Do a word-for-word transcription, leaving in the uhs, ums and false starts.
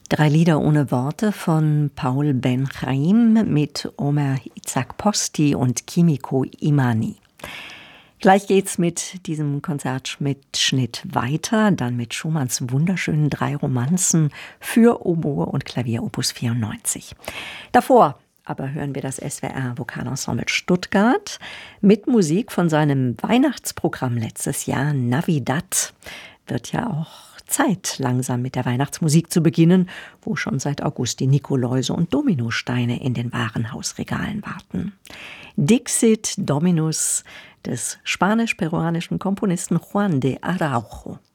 Drei Lieder ohne Worte von Paul Ben-Chaim mit Omer Itzhak Posti und Kimiko Imani. Gleich geht's mit diesem Konzertmitschnitt weiter, dann mit Schumanns wunderschönen drei Romanzen für Oboe und Klavier Opus vierundneunzig. Davor aber hören wir das S W R Vokalensemble Stuttgart mit Musik von seinem Weihnachtsprogramm letztes Jahr, Navidad. Wird ja auch Zeit, langsam mit der Weihnachtsmusik zu beginnen, wo schon seit August die Nikoläuse und Dominosteine in den Warenhausregalen warten. Dixit Dominus des spanisch-peruanischen Komponisten Juan de Araujo.